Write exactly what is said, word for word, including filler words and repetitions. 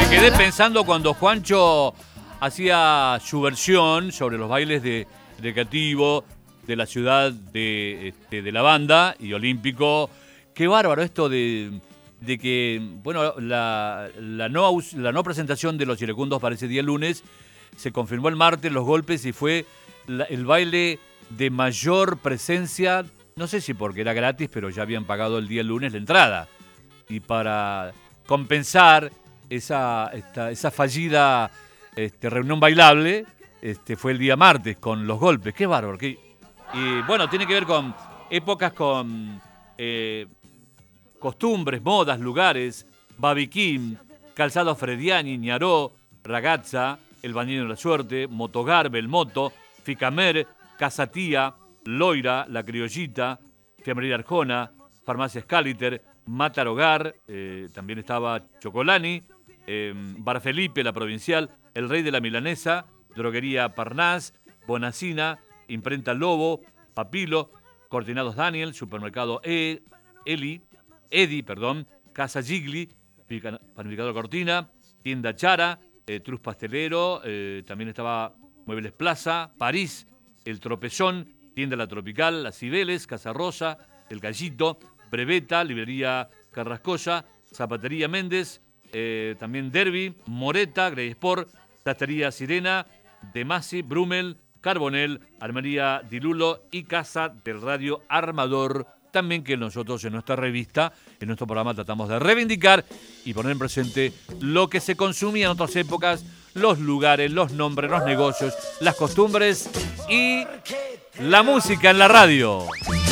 quedé pensando cuando Juancho hacía su versión sobre los bailes de recreativo de la ciudad de, este, de la banda y olímpico. Qué bárbaro esto de, de que, bueno, la, la, no, la no presentación de los iracundos para ese día lunes se confirmó el martes, los golpes, y fue la, el baile de mayor presencia, no sé si porque era gratis, pero ya habían pagado el día lunes la entrada. Y para compensar esa, esta, esa fallida este, reunión bailable, este, fue el día martes con los golpes. Qué bárbaro. Qué... Y bueno, tiene que ver con épocas, con eh, costumbres, modas, lugares, babiquín, calzado frediani, ñaró, ragazza, el bañino de la suerte, motogarbe, el moto, ficamer, casatía, loira, la criollita, fiambrería arjona, farmacia Scaliter, Matar Hogar, eh, también estaba Chocolani, eh, Bar Felipe, la provincial, el Rey de la Milanesa, droguería Parnás, Bonacina, imprenta Lobo, Papilo, Cortinados Daniel, supermercado e, Eli, Edi, perdón, Casa Gigli, panificador Cortina, tienda Chara, eh, Truz Pastelero, eh, también estaba Muebles Plaza, París, El Tropezón, tienda La Tropical, Las Cibeles, Casa Rosa, El Gallito, Breveta, librería Carrascosa, Zapatería Méndez, eh, también Derby, Moreta, Grey Sport, Tastería Sirena, Demasi, Brumel, Carbonel, Armería Dilulo y Casa del Radio Armador. También que nosotros en nuestra revista, en nuestro programa, tratamos de reivindicar y poner en presente lo que se consumía en otras épocas, los lugares, los nombres, los negocios, las costumbres y la música en la radio.